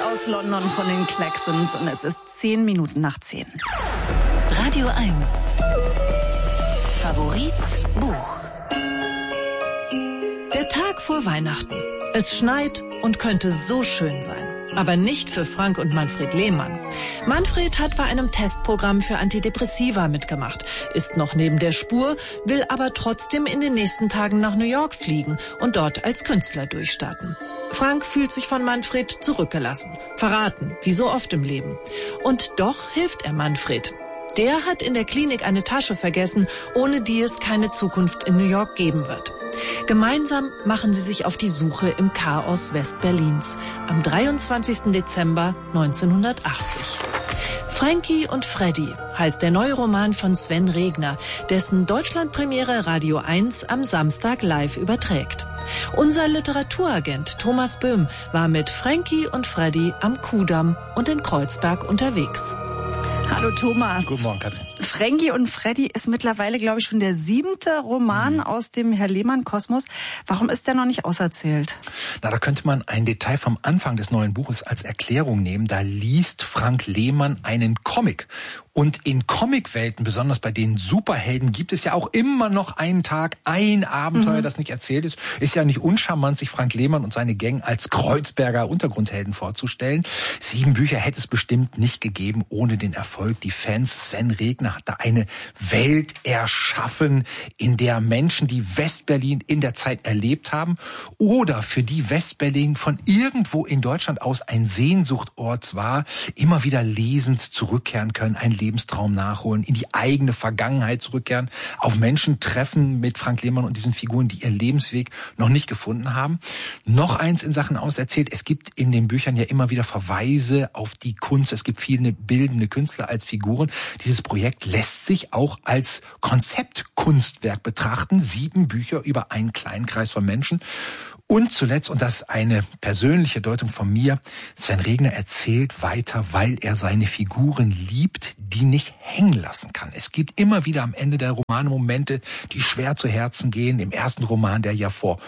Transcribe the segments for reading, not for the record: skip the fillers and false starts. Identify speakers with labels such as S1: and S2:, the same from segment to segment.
S1: aus London von den Klaxons und es ist 10 Minuten nach 10.
S2: Radio 1. Favorit Buch.
S3: Der Tag vor Weihnachten. Es schneit und könnte so schön sein. Aber nicht für Frank und Manfred Lehmann. Manfred hat bei einem Testprogramm für Antidepressiva mitgemacht, ist noch neben der Spur, will aber trotzdem in den nächsten Tagen nach New York fliegen und dort als Künstler durchstarten. Frank fühlt sich von Manfred zurückgelassen, verraten, wie so oft im Leben. Und doch hilft er Manfred. Der hat in der Klinik eine Tasche vergessen, ohne die es keine Zukunft in New York geben wird. Gemeinsam machen sie sich auf die Suche im Chaos Westberlins am 23. Dezember 1980. Frankie und Freddy heißt der neue Roman von Sven Regner, dessen Deutschlandpremiere Radio 1 am Samstag live überträgt. Unser Literaturagent Thomas Böhm war mit Frankie und Freddy am Kudamm und in Kreuzberg unterwegs.
S1: Hallo Thomas.
S4: Guten Morgen, Katrin.
S1: Frankie und Freddy ist mittlerweile, glaube ich, schon der 7. Roman aus dem Herr Lehmann-Kosmos. Warum ist der noch nicht auserzählt?
S4: Na, da könnte man ein Detail vom Anfang des neuen Buches als Erklärung nehmen. Da liest Frank Lehmann einen Comic. Und in Comicwelten, besonders bei den Superhelden, gibt es ja auch immer noch einen Tag, ein Abenteuer, das nicht erzählt ist. Ist ja nicht uncharmant, sich Frank Lehmann und seine Gang als Kreuzberger Untergrundhelden vorzustellen. 7 Bücher hätte es bestimmt nicht gegeben ohne den Erfolg. Die Fans, Sven Regner hat da eine Welt erschaffen, in der Menschen, die Westberlin in der Zeit erlebt haben oder für die Westberlin von irgendwo in Deutschland aus ein Sehnsuchtort war, immer wieder lesend zurückkehren können, ein Lebenstraum nachholen, in die eigene Vergangenheit zurückkehren, auf Menschen treffen mit Frank Lehmann und diesen Figuren, die ihren Lebensweg noch nicht gefunden haben. Noch eins in Sachen auserzählt, es gibt in den Büchern ja immer wieder Verweise auf die Kunst, es gibt viele bildende Künstler als Figuren. Dieses Projekt lässt sich auch als Konzeptkunstwerk betrachten, 7 Bücher über einen kleinen Kreis von Menschen. Und zuletzt, und das ist eine persönliche Deutung von mir, Sven Regner erzählt weiter, weil er seine Figuren liebt, die nicht hängen lassen kann. Es gibt immer wieder am Ende der Romane Momente, die schwer zu Herzen gehen. Im ersten Roman, der ja vor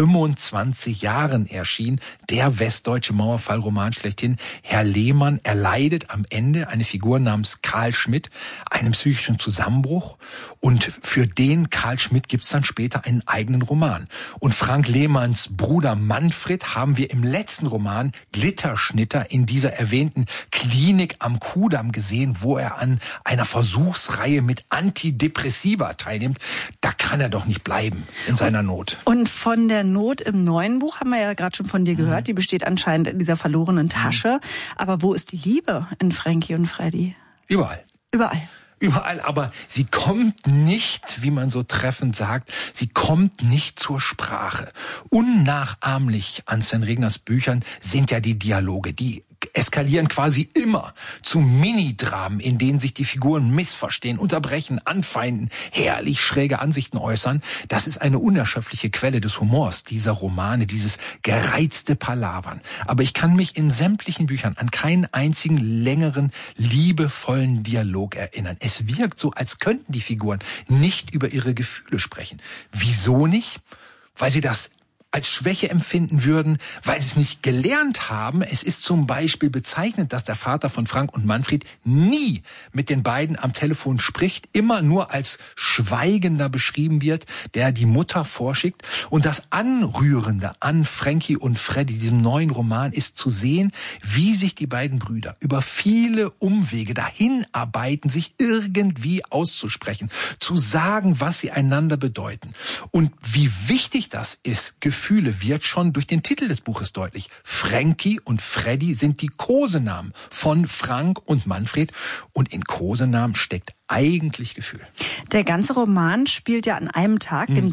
S4: 25 Jahren erschien, der westdeutsche Mauerfallroman schlechthin, Herr Lehmann erleidet am Ende eine Figur namens Karl Schmidt, einen psychischen Zusammenbruch. Und für den Karl Schmidt gibt's dann später einen eigenen Roman. Und Frank Lehmanns Bruder Manfred haben wir im letzten Roman Glitterschnitter in dieser erwähnten Klinik am Kudamm gesehen, wo er an einer Versuchsreihe mit Antidepressiva teilnimmt. Da kann er doch nicht bleiben in seiner Not.
S1: Und von der Not im neuen Buch haben wir ja gerade schon von dir gehört. Die besteht anscheinend in dieser verlorenen Tasche. Aber wo ist die Liebe in Frankie und Freddy?
S4: Überall. Überall, aber sie kommt nicht, wie man so treffend sagt, sie kommt nicht zur Sprache. Unnachahmlich an Sven Regners Büchern sind ja die Dialoge, die eskalieren quasi immer zu Minidramen, in denen sich die Figuren missverstehen, unterbrechen, anfeinden, herrlich schräge Ansichten äußern. Das ist eine unerschöpfliche Quelle des Humors dieser Romane, dieses gereizte Palavern. Aber ich kann mich in sämtlichen Büchern an keinen einzigen längeren, liebevollen Dialog erinnern. Es wirkt so, als könnten die Figuren nicht über ihre Gefühle sprechen. Wieso nicht? Weil sie das als Schwäche empfinden würden, weil sie es nicht gelernt haben. Es ist zum Beispiel bezeichnend, dass der Vater von Frank und Manfred nie mit den beiden am Telefon spricht, immer nur als Schweigender beschrieben wird, der die Mutter vorschickt. Und das Anrührende an Frankie und Freddy, diesem neuen Roman, ist zu sehen, wie sich die beiden Brüder über viele Umwege dahin arbeiten, sich irgendwie auszusprechen, zu sagen, was sie einander bedeuten. Und wie wichtig das ist, Gefühle wird schon durch den Titel des Buches deutlich. Frankie und Freddy sind die Kosenamen von Frank und Manfred und in Kosenamen steckt eigentlich Gefühl.
S1: Der ganze Roman spielt ja an einem Tag, dem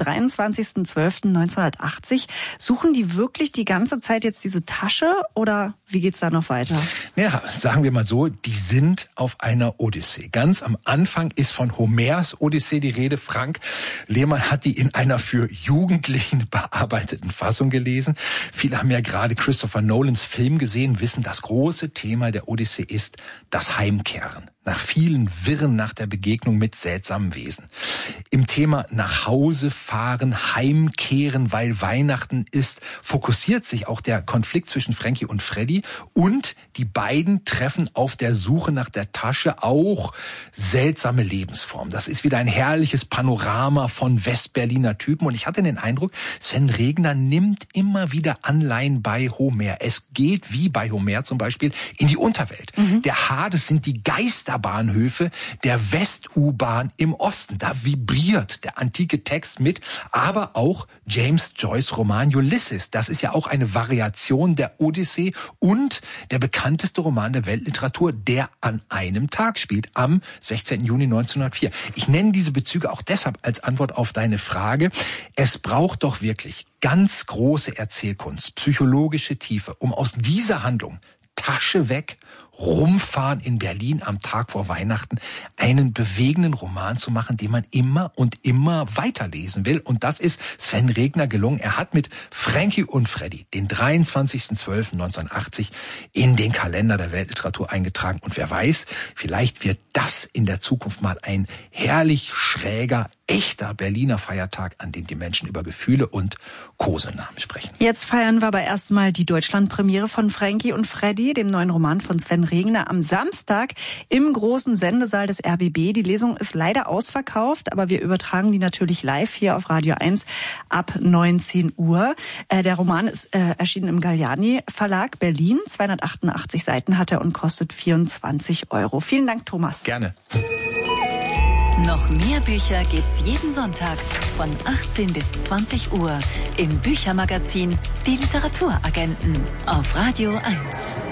S1: 23.12.1980. Suchen die wirklich die ganze Zeit jetzt diese Tasche oder wie geht's da noch weiter?
S4: Ja, sagen wir mal so, die sind auf einer Odyssee. Ganz am Anfang ist von Homers Odyssee die Rede. Frank Lehmann hat die in einer für Jugendlichen bearbeiteten Fassung gelesen. Viele haben ja gerade Christopher Nolans Film gesehen, wissen, das große Thema der Odyssee ist das Heimkehren. nach vielen Wirren nach der Begegnung mit seltsamen Wesen. Im Thema nach Hause fahren, heimkehren, weil Weihnachten ist, fokussiert sich auch der Konflikt zwischen Frankie und Freddy und die beiden treffen auf der Suche nach der Tasche auch seltsame Lebensformen. Das ist wieder ein herrliches Panorama von Westberliner Typen und ich hatte den Eindruck, Sven Regner nimmt immer wieder Anleihen bei Homer. Es geht wie bei Homer zum Beispiel in die Unterwelt. Der Hades sind die Geisterbahnhöfe der West-U-Bahn im Osten. Da vibriert der antike Text mit, aber auch James Joyce' Roman Ulysses. Das ist ja auch eine Variation der Odyssee und der bekannteste Roman der Weltliteratur, der an einem Tag spielt, am 16. Juni 1904. Ich nenne diese Bezüge auch deshalb als Antwort auf deine Frage. Es braucht doch wirklich ganz große Erzählkunst, psychologische Tiefe, um aus dieser Handlung Tasche weg, rumfahren in Berlin am Tag vor Weihnachten, einen bewegenden Roman zu machen, den man immer und immer weiterlesen will. Und das ist Sven Regner gelungen. Er hat mit Frankie und Freddy den 23.12.1980 in den Kalender der Weltliteratur eingetragen. Und wer weiß, vielleicht wird das in der Zukunft mal ein herrlich schräger, echter Berliner Feiertag, an dem die Menschen über Gefühle und Kosenamen sprechen.
S1: Jetzt feiern wir aber erstmal die Deutschlandpremiere von Frankie und Freddy, dem neuen Roman von Sven Regner, am Samstag im großen Sendesaal des RBB. Die Lesung ist leider ausverkauft, aber wir übertragen die natürlich live hier auf Radio 1 ab 19 Uhr. Der Roman ist erschienen im Galliani Verlag Berlin. 288 Seiten hat er und kostet 24 €. Vielen Dank, Thomas.
S4: Gerne.
S2: Noch mehr Bücher gibt's jeden Sonntag von 18 bis 20 Uhr im Büchermagazin Die Literaturagenten auf Radio 1.